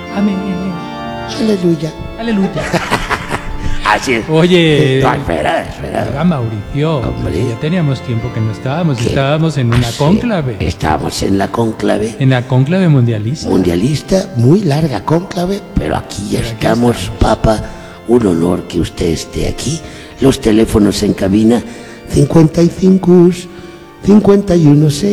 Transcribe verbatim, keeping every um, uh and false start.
Amén. Aleluya. Aleluya. Así es. Oye, No, espera, espera. oiga, Mauricio, Hombre. ya teníamos tiempo que no estábamos, ¿Qué? estábamos en una Sí, cónclave, Estábamos en la cónclave en la cónclave mundialista. mundialista, muy larga cónclave, pero aquí ya Pero aquí estamos, estamos. Papa. Un honor que usted esté aquí. Los teléfonos en cabina cincuenta y cinco, cincuenta y uno, seis.